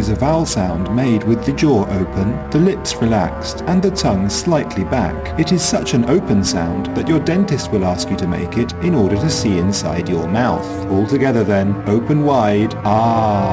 is a vowel sound made with the jaw open, the lips relaxed, and the tongue slightly back. It is such an open sound that your dentist will ask you to make it in order to see inside your mouth. All together then, open wide, ah.